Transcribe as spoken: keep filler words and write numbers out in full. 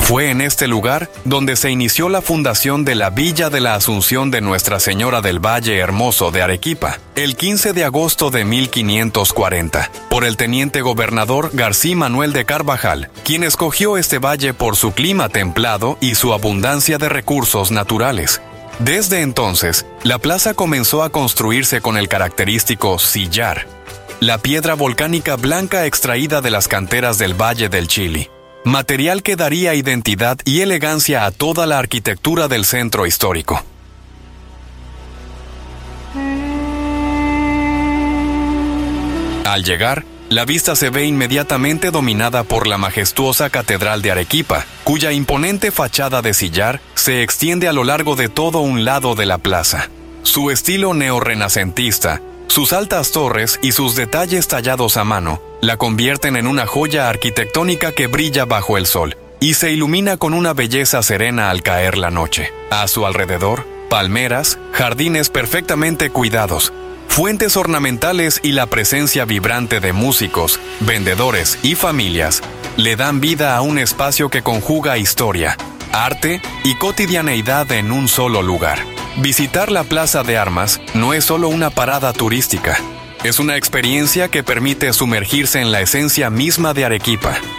Fue en este lugar donde se inició la fundación de la Villa de la Asunción de Nuestra Señora del Valle Hermoso de Arequipa, el quince de agosto de mil quinientos cuarenta, por el teniente gobernador Garcí Manuel de Carvajal, quien escogió este valle por su clima templado y su abundancia de recursos naturales. Desde entonces, la plaza comenzó a construirse con el característico sillar, la piedra volcánica blanca extraída de las canteras del Valle del Chili, material que daría identidad y elegancia a toda la arquitectura del centro histórico. Al llegar, la vista se ve inmediatamente dominada por la majestuosa Catedral de Arequipa, cuya imponente fachada de sillar se extiende a lo largo de todo un lado de la plaza. Su estilo neorrenacentista, sus altas torres y sus detalles tallados a mano la convierten en una joya arquitectónica que brilla bajo el sol y se ilumina con una belleza serena al caer la noche. A su alrededor, palmeras, jardines perfectamente cuidados, fuentes ornamentales y la presencia vibrante de músicos, vendedores y familias le dan vida a un espacio que conjuga historia, arte y cotidianeidad en un solo lugar. Visitar la Plaza de Armas no es solo una parada turística, es una experiencia que permite sumergirse en la esencia misma de Arequipa,